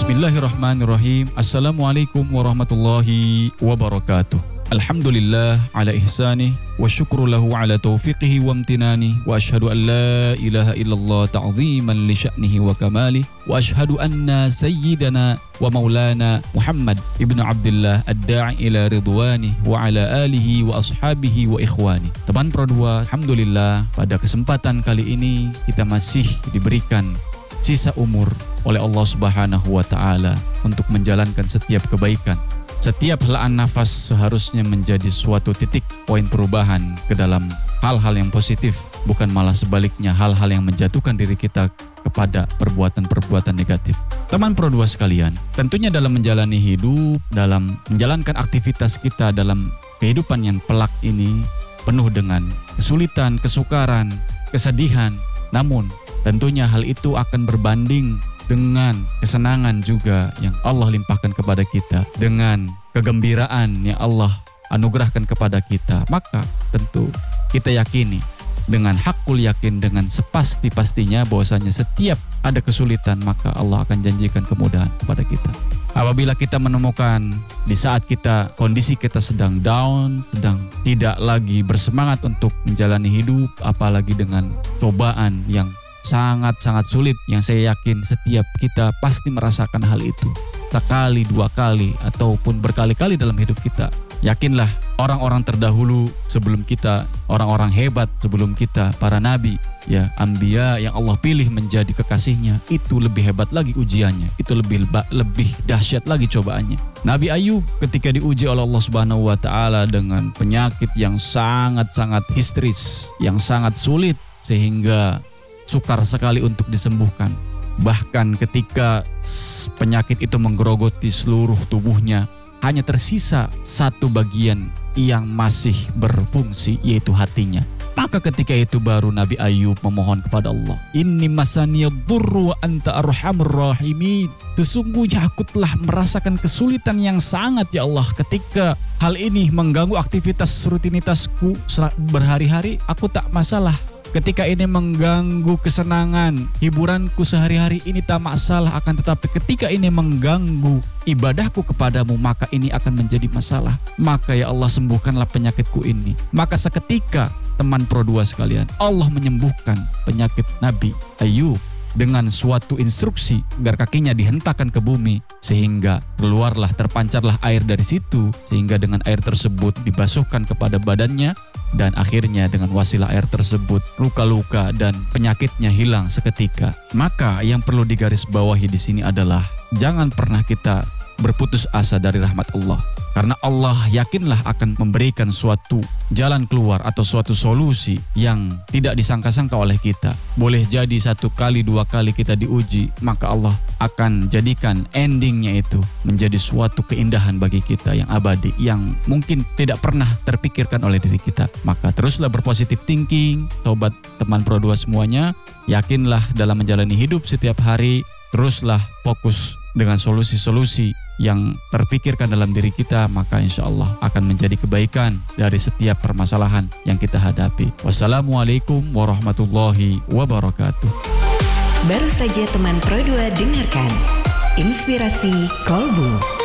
Bismillahirrahmanirrahim. Assalamualaikum warahmatullahi wabarakatuh. Alhamdulillah ala ihsanih wa syukru lahu ala taufiqihi wa amtinani wa ashhadu an la ilaha illallah ta'ziman li sya'nihi wa kamali wa ashhadu anna sayyidana wa maulana Muhammad ibnu Abdullah ad-da'i ila ridwani wa ala alihi wa ashabihi wa ikhwani. Teman Pro 2, alhamdulillah pada kesempatan kali ini kita masih diberikan sisa umur oleh Allah Subhanahu wa taala untuk menjalankan setiap kebaikan. Setiap helaan nafas seharusnya menjadi suatu titik poin perubahan ke dalam hal-hal yang positif, bukan malah sebaliknya hal-hal yang menjatuhkan diri kita kepada perbuatan-perbuatan negatif. Teman Pro 2 sekalian, tentunya dalam menjalani hidup, dalam menjalankan aktivitas kita dalam kehidupan yang pelak ini penuh dengan kesulitan, kesukaran, kesedihan, namun tentunya hal itu akan berbanding dengan kesenangan juga yang Allah limpahkan kepada kita, dengan kegembiraan yang Allah anugerahkan kepada kita. Maka tentu kita yakini dengan hakul yakin, dengan sepasti-pastinya bahwasanya setiap ada kesulitan maka Allah akan janjikan kemudahan kepada kita. Apabila kita menemukan di saat kondisi kita sedang down, sedang tidak lagi bersemangat untuk menjalani hidup, apalagi dengan cobaan yang sangat-sangat sulit, yang saya yakin setiap kita pasti merasakan hal itu sekali, dua kali, ataupun berkali-kali dalam hidup kita. Yakinlah orang-orang terdahulu sebelum kita, orang-orang hebat sebelum kita, para nabi, ya anbiya yang Allah pilih menjadi kekasihnya, itu lebih hebat lagi ujiannya, itu lebih dahsyat lagi cobaannya. Nabi Ayub ketika diuji oleh Allah Subhanahu wa taala dengan penyakit yang sangat-sangat histeris, yang sangat sulit sehingga sukar sekali untuk disembuhkan. Bahkan ketika penyakit itu menggerogoti seluruh tubuhnya, hanya tersisa satu bagian yang masih berfungsi, yaitu hatinya. Maka ketika itu baru Nabi Ayub memohon kepada Allah, Inni masaniyadurru wa anta arhamur rahimin. Sesungguhnya aku telah merasakan kesulitan yang sangat ya Allah, ketika hal ini mengganggu aktivitas rutinitasku berhari-hari, aku tak masalah. Ketika ini mengganggu kesenangan, hiburanku sehari-hari, ini tak masalah. Akan tetapi ketika ini mengganggu ibadahku kepadamu, maka ini akan menjadi masalah. Maka ya Allah, sembuhkanlah penyakitku ini. Maka seketika teman Pro 2 sekalian, Allah menyembuhkan penyakit Nabi Ayub dengan suatu instruksi agar kakinya dihentakkan ke bumi, sehingga keluarlah, terpancarlah air dari situ, sehingga dengan air tersebut dibasuhkan kepada badannya, dan akhirnya dengan wasilah air tersebut luka-luka dan penyakitnya hilang seketika. Maka yang perlu digarisbawahi di sini adalah jangan pernah kita berputus asa dari rahmat Allah. Karena Allah yakinlah akan memberikan suatu jalan keluar atau suatu solusi yang tidak disangka-sangka oleh kita. Boleh jadi satu kali, dua kali kita diuji, maka Allah akan jadikan endingnya itu menjadi suatu keindahan bagi kita yang abadi, yang mungkin tidak pernah terpikirkan oleh diri kita. Maka teruslah berpositif thinking, sobat teman Pro 2 semuanya. Yakinlah dalam menjalani hidup setiap hari, teruslah fokus dengan solusi-solusi yang terpikirkan dalam diri kita, maka insya Allah akan menjadi kebaikan dari setiap permasalahan yang kita hadapi. Wassalamualaikum warahmatullahi wabarakatuh. Baru saja teman Pro 2 dengarkan Inspirasi Kolbu.